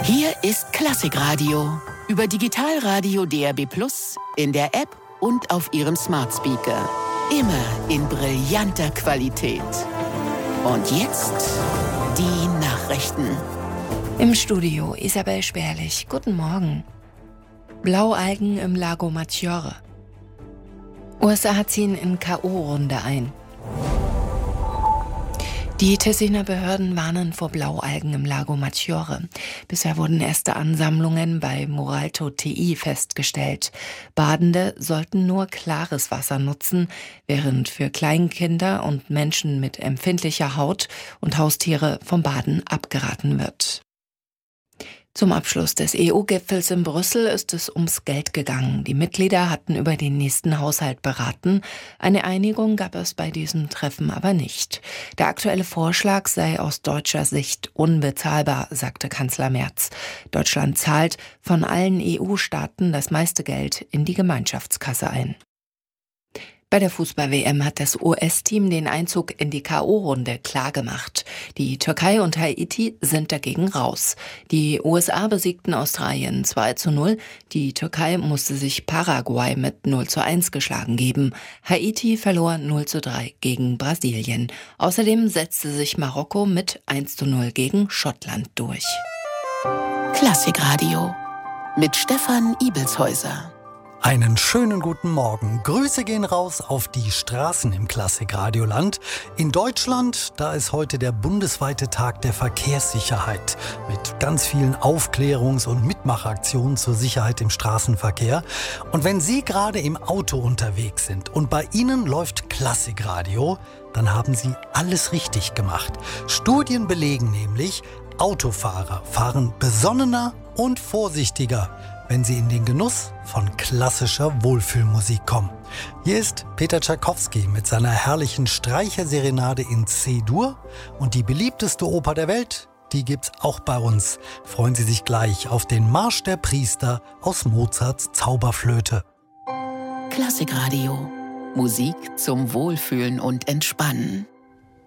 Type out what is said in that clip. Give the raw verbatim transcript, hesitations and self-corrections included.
Hier ist Klassikradio. Über Digitalradio D A B plus, in der App und auf Ihrem Smart Speaker. Immer in brillanter Qualität. Und jetzt die Nachrichten. Im Studio Isabel Sperlich. Guten Morgen. Blaualgen im Lago Maggiore. U S A ziehen in K O-Runde ein. Die Tessiner Behörden warnen vor Blaualgen im Lago Maggiore. Bisher wurden erste Ansammlungen bei Moralto T I festgestellt. Badende sollten nur klares Wasser nutzen, während für Kleinkinder und Menschen mit empfindlicher Haut und Haustiere vom Baden abgeraten wird. Zum Abschluss des E U-Gipfels in Brüssel ist es ums Geld gegangen. Die Mitglieder hatten über den nächsten Haushalt beraten. Eine Einigung gab es bei diesem Treffen aber nicht. Der aktuelle Vorschlag sei aus deutscher Sicht unbezahlbar, sagte Kanzler Merz. Deutschland zahlt von allen E U-Staaten das meiste Geld in die Gemeinschaftskasse ein. Bei der Fußball-W M hat das U S-Team den Einzug in die K O-Runde klargemacht. Die Türkei und Haiti sind dagegen raus. Die U S A besiegten Australien zwei zu null. Die Türkei musste sich Paraguay mit null zu eins geschlagen geben. Haiti verlor null zu drei gegen Brasilien. Außerdem setzte sich Marokko mit eins zu null gegen Schottland durch. Klassikradio mit Stefan Ibelshäuser. Einen schönen guten Morgen. Grüße gehen raus auf die Straßen im Klassikradioland. In Deutschland, da ist heute der bundesweite Tag der Verkehrssicherheit mit ganz vielen Aufklärungs- und Mitmachaktionen zur Sicherheit im Straßenverkehr. Und wenn Sie gerade im Auto unterwegs sind und bei Ihnen läuft Klassikradio, dann haben Sie alles richtig gemacht. Studien belegen nämlich, Autofahrer fahren besonnener und vorsichtiger, wenn sie in den Genuss von klassischer Wohlfühlmusik kommen. Hier ist Peter Tschaikowski mit seiner herrlichen Streicherserenade in C-Dur und die beliebteste Oper der Welt, die gibt's auch bei uns. Freuen Sie sich gleich auf den Marsch der Priester aus Mozarts Zauberflöte. Klassikradio. Musik zum Wohlfühlen und Entspannen.